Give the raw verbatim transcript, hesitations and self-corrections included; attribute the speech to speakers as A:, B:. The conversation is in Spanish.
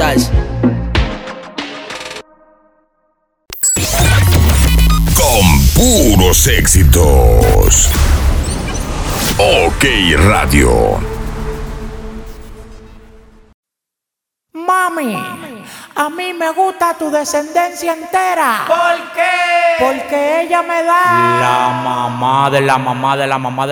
A: podcast.
B: Con puros éxitos. OK Radio.
C: Mami, a mí me gusta tu descendencia entera.
D: ¿Por qué?
C: Porque ella me da
D: La mamá de la mamá de la mamá de